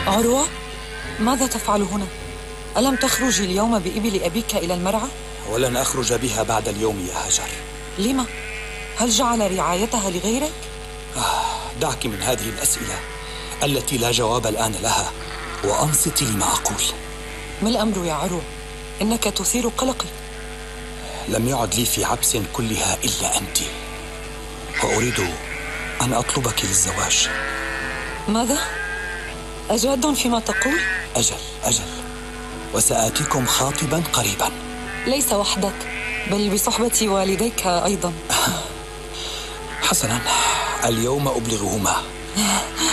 عروة، ماذا تفعل هنا؟ ألم تخرجي اليوم بإبل أبيك إلى المرعى؟ ولن أخرج بها بعد اليوم يا هاجر. لما؟ هل جعل رعايتها لغيرك؟ دعك من هذه الأسئلة التي لا جواب الآن لها، وأنصتي لما أقول. ما الأمر يا عروة؟ إنك تثير قلقي. لم يعد لي في عبس كلها إلا أنت، وأريد أن أطلبك للزواج. ماذا؟ أجاد فيما تقول؟ أجل، وسآتيكم خاطبا قريبا. ليس وحدك، بل بصحبة والديك أيضا. حسنا، اليوم أبلغهما.